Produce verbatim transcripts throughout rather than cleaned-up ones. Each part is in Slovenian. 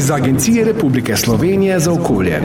iz Agencije Republike Slovenije za okolje.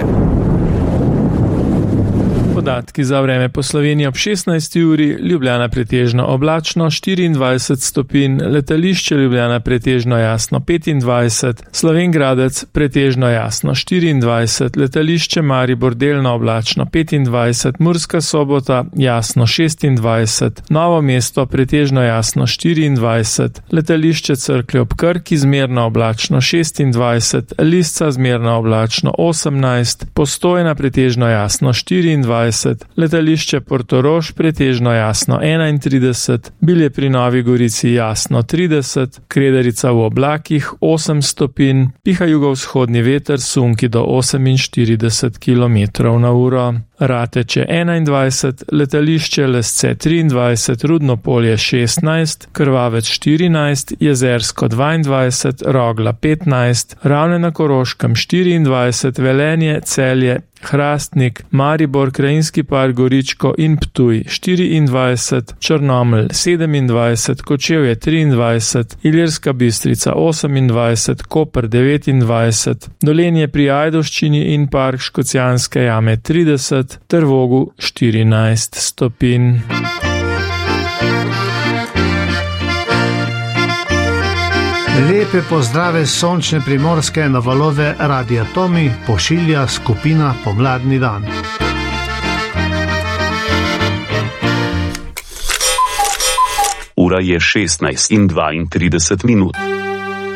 Podatki za vreme po Sloveniji ob šestnajsti uri, Ljubljana pretežno oblačno štiriindvajset stopinj, letališče Ljubljana pretežno jasno petindvajset, Slovenj Gradec pretežno jasno štiriindvajset, letališče Maribor delno oblačno petindvajset, Murska Sobota jasno šestindvajset, Novo mesto pretežno jasno štiriindvajset, letališče Cerklje ob Krki zmerno oblačno šestindvajset, Lisca zmerno oblačno osemnajst, Postojna pretežno jasno štiriindvajset, letališče Portorož pretežno jasno enaintrideset, Bilje pri Novi Gorici jasno trideset, Kredarica v oblakih osem stopinj, piha jugovzhodni veter sunki do oseminštirideset kilometrov na uro. Rateče enaindvajset, letališče Lesce triindvajset, Rudno Polje šestnajst, Krvavec štirinajst, Jezersko dvaindvajset, Rogla petnajst, Ravne na Koroškem štiriindvajset, Velenje, Celje, Hrastnik, Maribor, Krajinski park Goričko in Ptuj štiriindvajset, Črnomelj sedemindvajset, Kočevje triindvajset, Ilirska Bistrica osemindvajset, Koper devetindvajset, Dolenje pri Ajdovščini in park Škocjanske jame trideset, ter Vogu štirinajst stopinj. Lepe pozdrave sončne Primorske na valove Radia Tomi pošilja skupina Pomladni dan. Ura je šestnajst in dvaintrideset minut.